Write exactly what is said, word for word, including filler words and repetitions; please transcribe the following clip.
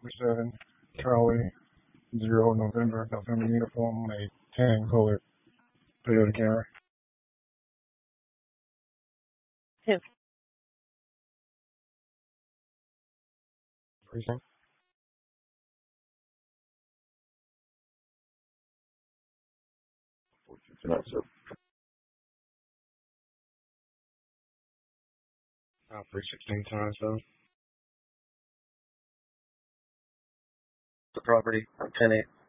seven, Charlie, zero, November, November uniform, a tan colored Toyota Camry. Who? Precinct. Tonight, sir. Uh, three sixteen times though. The property, ten eight.